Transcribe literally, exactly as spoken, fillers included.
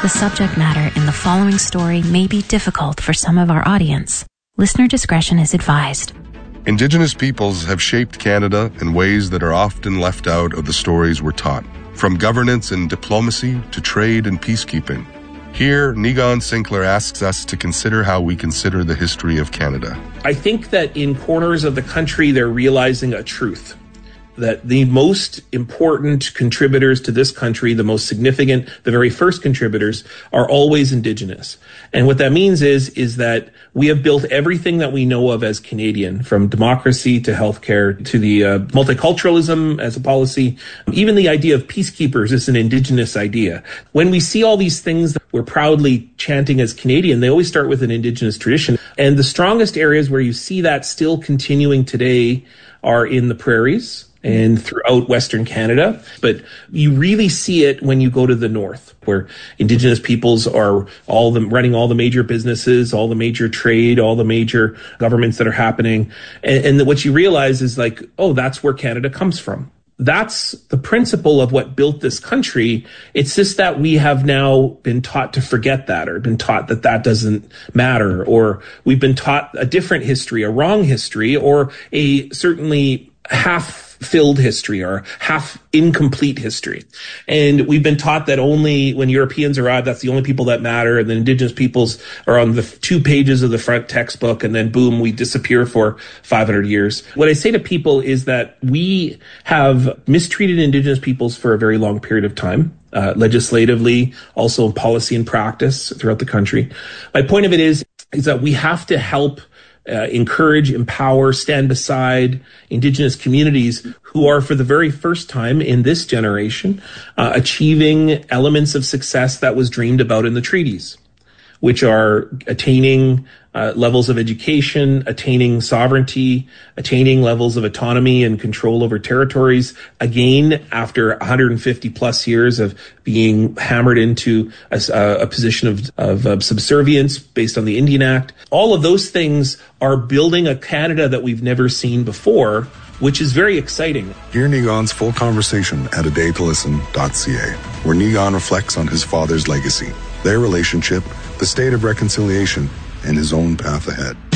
The subject matter in the following story may be difficult for some of our audience. Listener discretion is advised. Indigenous peoples have shaped Canada in ways that are often left out of the stories we're taught, from governance and diplomacy to trade and peacekeeping. Here, Niigaan Sinkler asks us to consider how we consider the history of Canada. I think that in corners of the country, they're realizing a truth. That the most important contributors to this country, the most significant, the very first contributors, are always Indigenous. And what that means is, is that we have built everything that we know of as Canadian, from democracy to healthcare to the uh, multiculturalism as a policy. Even the idea of peacekeepers is an Indigenous idea. When we see all these things that we're proudly chanting as Canadian, they always start with an Indigenous tradition. And the strongest areas where you see that still continuing today are in the prairies and throughout Western Canada. But you really see it when you go to the north, where Indigenous peoples are all the, running all the major businesses, all the major trade, all the major governments that are happening. And, and what you realize is like, oh, that's where Canada comes from. That's the principle of what built this country. It's just that we have now been taught to forget that, or been taught that that doesn't matter, or we've been taught a different history, a wrong history, or a certainly half filled history or half incomplete history. And we've been taught that only when Europeans arrive, that's the only people that matter. And then Indigenous peoples are on the two pages of the front textbook. And then boom, we disappear for five hundred years. What I say to people is that we have mistreated Indigenous peoples for a very long period of time. Uh, legislatively, also in policy and practice throughout the country. My point of it is, is that we have to help Uh, encourage, empower, stand beside Indigenous communities who are, for the very first time in this generation, uh, achieving elements of success that was dreamed about in the treaties, which are attaining uh, levels of education, attaining sovereignty, attaining levels of autonomy and control over territories, again, after one hundred fifty plus years of being hammered into a, a position of, of, of subservience based on the Indian Act. All of those things are building a Canada that we've never seen before, which is very exciting. Hear Niigaan's full conversation at a day to listen dot c a, where Niigaan reflects on his father's legacy, their relationship, the state of reconciliation, and his own path ahead.